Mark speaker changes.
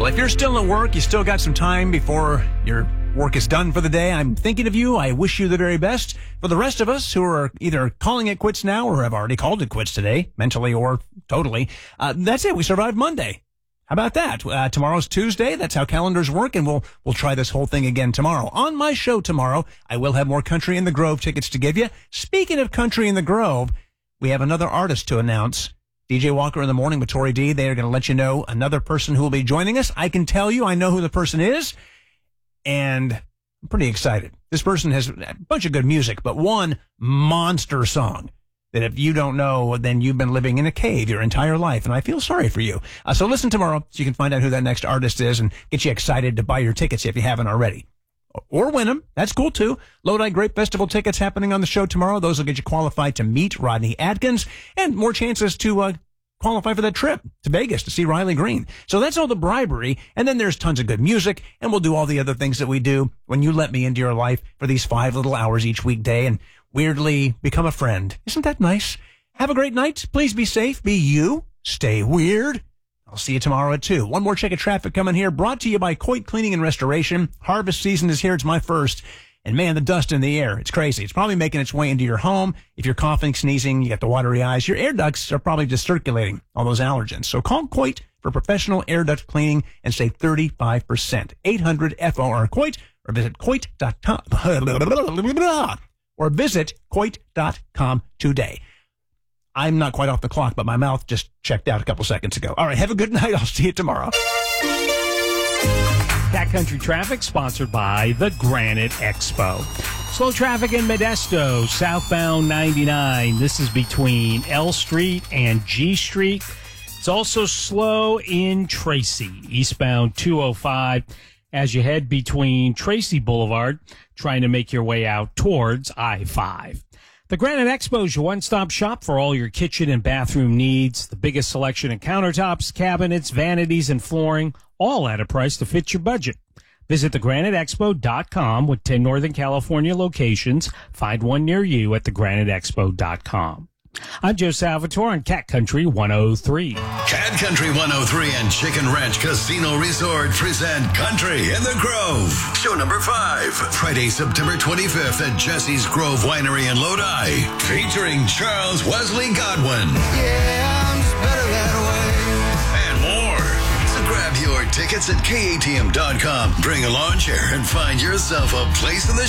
Speaker 1: if you're still at work, you still got some time before your work is done for the day, I'm thinking of you. I wish you the very best. For the rest of us who are either calling it quits now or have already called it quits today, mentally or totally, that's it. We survived Monday. How about that? Tomorrow's Tuesday. That's how calendars work, and we'll try this whole thing again tomorrow. On my show tomorrow, I will have more Country in the Grove tickets to give you. Speaking of Country in the Grove, we have another artist to announce. DJ Walker in the Morning with Tori D. They are going to let you know another person who will be joining us. I can tell you I know who the person is, and I'm pretty excited. This person has a bunch of good music, but one monster song that if you don't know, then you've been living in a cave your entire life, and I feel sorry for you. So listen tomorrow so you can find out who that next artist is and get you excited to buy your tickets if you haven't already. Or win them. That's cool, too. Lodi Grape Festival tickets happening on the show tomorrow. Those will get you qualified to meet Rodney Atkins and more chances to qualify for that trip to Vegas to see Riley Green. So that's all the bribery. And then there's tons of good music, and we'll do all the other things that we do when you let me into your life for these 5 little hours each weekday and weirdly become a friend. Isn't that nice? Have a great night. Please be safe. Be you. Stay weird. I'll see you tomorrow at 2. One more check of traffic coming here, brought to you by Coit Cleaning and Restoration. Harvest season is here. It's my first. And man, the dust in the air, it's crazy. It's probably making its way into your home. If you're coughing, sneezing, you got the watery eyes, your air ducts are probably just circulating all those allergens. So call Coit for professional air duct cleaning and save 35%. 800-FOR-COIT or visit coit.com. Or visit coit.com today. I'm not quite off the clock, but my mouth just checked out a couple seconds ago. All right, have a good night. I'll see you tomorrow.
Speaker 2: Cat Country Traffic sponsored by the Granite Expo. Slow traffic in Modesto, southbound 99. This is between L Street and G Street. It's also slow in Tracy, eastbound 205, as you head between Tracy Boulevard, trying to make your way out towards I-5. The Granite Expo is your one-stop shop for all your kitchen and bathroom needs. The biggest selection of countertops, cabinets, vanities, and flooring, all at a price to fit your budget. Visit thegraniteexpo.com with 10 Northern California locations. Find one near you at thegraniteexpo.com. I'm Joe Salvatore on Cat Country 103.
Speaker 3: Cat Country 103 and Chicken Ranch Casino Resort present Country in the Grove. Show number 5. Friday, September 25th at Jesse's Grove Winery in Lodi. Featuring Charles Wesley Godwin.
Speaker 4: Yeah, I'm just better that way.
Speaker 3: And more. So grab your tickets at KATM.com. Bring a lawn chair and find yourself a place in the